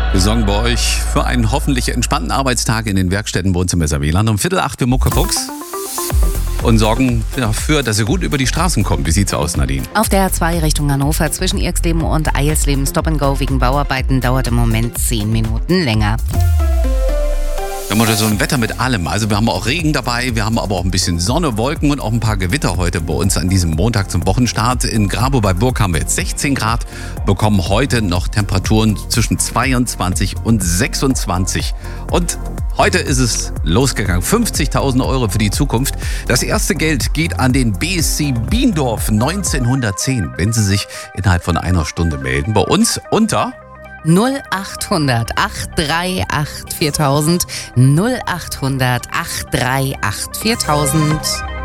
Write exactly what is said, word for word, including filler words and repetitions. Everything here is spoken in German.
Wir sorgen bei euch für einen hoffentlich entspannten Arbeitstag in den Werkstätten Wohnzimmer Wieland. Um Viertel acht für Muckefuchs. Und sorgen dafür, dass ihr gut über die Straßen kommt. Wie sieht's aus, Nadine? Auf der A zwei Richtung Hannover zwischen Irxleben und Eilsleben Stop and Go wegen Bauarbeiten dauert im Moment zehn Minuten länger. Wir haben heute so ein Wetter mit allem. Also wir haben auch Regen dabei, wir haben aber auch ein bisschen Sonne, Wolken und auch ein paar Gewitter heute bei uns an diesem Montag zum Wochenstart. In Grabow bei Burg haben wir jetzt sechzehn Grad, bekommen heute noch Temperaturen zwischen zweiundzwanzig und sechsundzwanzig. Und heute ist es losgegangen. fünfzigtausend Euro für die Zukunft. Das erste Geld geht an den B S C Biendorf neunzehnhundertzehn, wenn Sie sich innerhalb von einer Stunde melden. Bei uns unter null achthundert acht drei acht viertausend, null achthundert acht drei acht viertausend.